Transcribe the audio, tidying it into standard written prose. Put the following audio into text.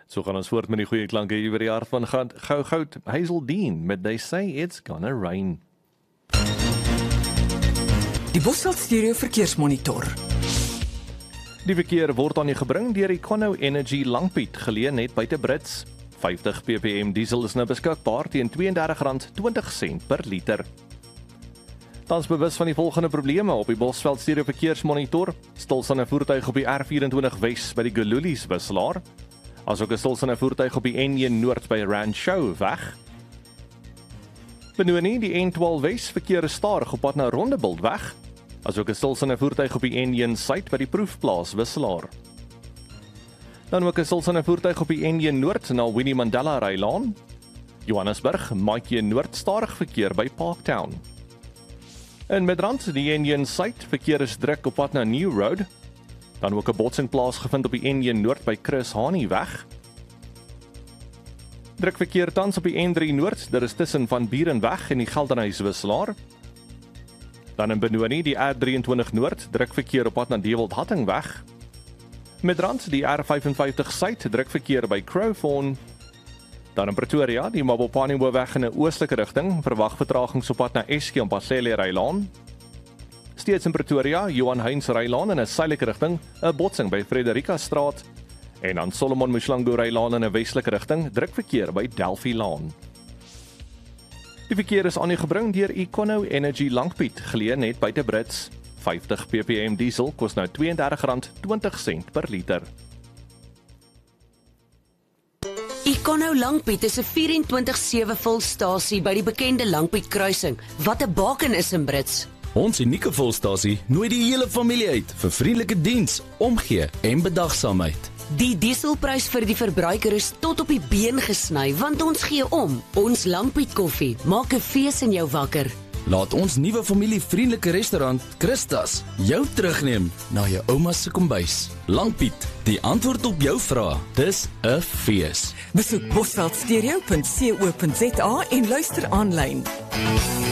So gaan ons voort met die goeie klanke hier by die hart van Goud Hazeldean met They Say It's Gonna Rain. Die Bosveld Stereo Verkeersmonitor. Die verkeer word aan u gebring deur Econo Energy Langpiet, geleë net buite Brits. 50 ppm diesel is nou beskikbaar teen R32.20 per liter. Tans bewus van die volgende probleme op die Bosveld Stereo Verkeersmonitor: stilstaande voertuig op die R24 Wes by die Gululies wisselaar, asook 'n stilstaande voertuig op die N1 Noord by Rancho weg. Benoni die N12 Wes verkeer is stadig op pad na Rondebold weg, asook 'n stilstaande voertuig op die N1 Suid by die Proefplaas wisselaar. Dan ook 'n stilstaande voertuig op die N1 Noord na Winnie Mandela Rylaan. Johannesburg, Maatjie Noord stadig verkeer by Parktown. In Midrand, die N1 Suid verkeer is druk op pad na New Road. Dan ook 'n botsing plaasgevind op die N1 Noord by Chris Hani weg. Druk verkeer tans op die N3 Noord, daar is tussen Van Burenweg en die Geldenhuys wisselaar. Dan in Benoni, die R23 Noord, druk verkeer op pad na Dewald Hattingweg. Midrand, die R55 Suid, druk verkeer by Crowthorne. Dan in Pretoria, die Mabopane-weg in 'n oostelike rigting, verwag vertragings op pad na Eskom Pasele Rylaan. Steeds in Pretoria, Johan Heinz Rylaan in 'n suidelike rigting, 'n botsing by Frederika Straat. En dan Solomon Mshlangu Rylaan in 'n westelike rigting, druk verkeer by Delphi Laan. Die verkeer is aan u gebring deur Econo Energy Langpiet, geleë net buite Brits. 50 ppm diesel kos nou R32.20 per liter. Econo Langpiet is 'n 24/7 volstasie by die bekende Langpiet kruising, wat 'n baken is in Brits. Ons unieke volstasie nooi die hele familie uit vir vriendelike diens, omgee en bedagsaamheid. Die dieselprys vir die verbruiker is tot op die been gesny, want ons gee om. Ons Langpiet koffie maak 'n fees in jou wakker. Laat ons nuwe familievriendelike restaurant Christas jou terugneem na jou ouma se kombuis. Langpiet, die antwoord op jou vrae. Dis 'n fees. Besoek bosveldstereo.co.za en luister aanlyn.